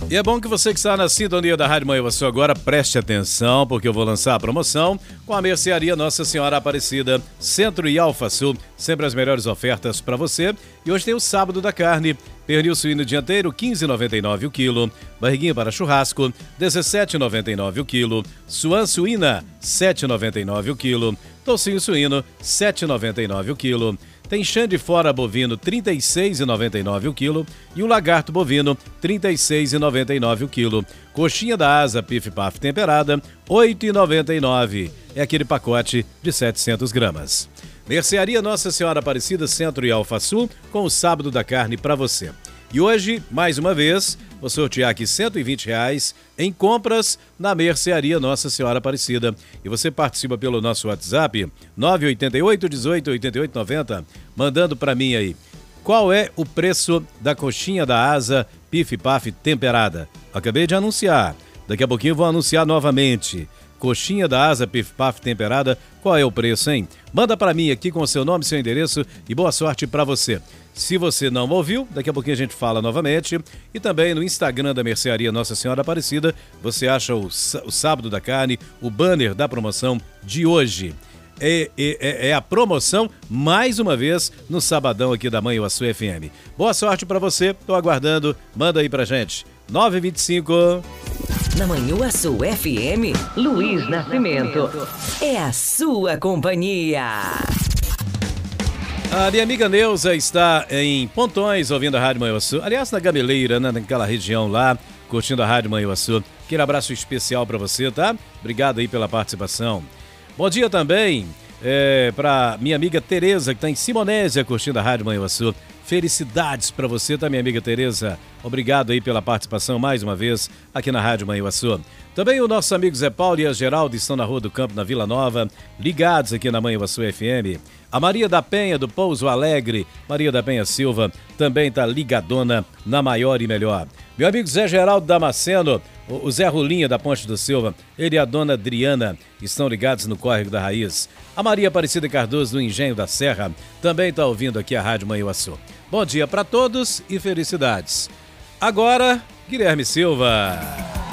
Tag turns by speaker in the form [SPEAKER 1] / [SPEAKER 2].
[SPEAKER 1] E é bom que você que está na sintonia da Rádio Manhuaçu agora preste atenção, porque eu vou lançar a promoção com a Mercearia Nossa Senhora Aparecida, Centro e Alfa Sul. Sempre as melhores ofertas para você. E hoje tem o sábado da carne. Pernil suíno dianteiro, R$ 15,99 o quilo. Barriguinha para churrasco, R$ 17,99 o quilo. Suã suína, R$ 7,99 o quilo. Toucinho suíno, R$ 7,99 o quilo. Tem chã de fora bovino, R$ 36,99 o quilo. E o lagarto bovino, R$ 36,99 o quilo. Coxinha da asa Pif Paf temperada, R$ 8,99. É aquele pacote de 700 gramas. Mercearia Nossa Senhora Aparecida, Centro e Alfa Sul, com o sábado da carne para você. E hoje, mais uma vez, vou sortear aqui R$ 120 em compras na Mercearia Nossa Senhora Aparecida. E você participa pelo nosso WhatsApp, 988 18 88 90, mandando para mim aí. Qual é o preço da coxinha da asa Pif Paf temperada? Acabei de anunciar. Daqui a pouquinho vou anunciar novamente. Coxinha da asa Pif Paf temperada, qual é o preço, hein? Manda para mim aqui com o seu nome, seu endereço e boa sorte para você. Se você não ouviu, daqui a pouquinho a gente fala novamente. E também no Instagram da Mercearia Nossa Senhora Aparecida, você acha o sábado da carne, o banner da promoção de hoje. É a promoção, mais uma vez, no sabadão aqui da Manhuaçu FM. Boa sorte para você, tô aguardando, manda aí pra gente. 925...
[SPEAKER 2] Na Manhuaçu FM, Luiz Nascimento. É a sua companhia.
[SPEAKER 1] A minha amiga Neuza está em Pontões ouvindo a Rádio Manhuaçu. Aliás, na Gameleira, né, naquela região lá, curtindo a Rádio Manhuaçu. Aquele abraço especial para você, tá? Obrigado aí pela participação. Bom dia também para minha amiga Tereza, que está em Simonésia, curtindo a Rádio Manhuaçu. Felicidades para você, tá, minha amiga Tereza? Obrigado aí pela participação mais uma vez aqui na Rádio Manhuaçu. Também o nosso amigo Zé Paulo e a Geraldo estão na Rua do Campo, na Vila Nova, ligados aqui na Manhuaçu FM. A Maria da Penha, do Pouso Alegre, Maria da Penha Silva, também tá ligadona na Maior e Melhor. Meu amigo Zé Geraldo Damasceno, o Zé Rulinha da Ponte do Silva, ele e a dona Adriana estão ligados no Córrego da Raiz. A Maria Aparecida Cardoso, do Engenho da Serra, também está ouvindo aqui a Rádio Manhuaçu. Bom dia para todos e felicidades. Agora, Guilherme Silva.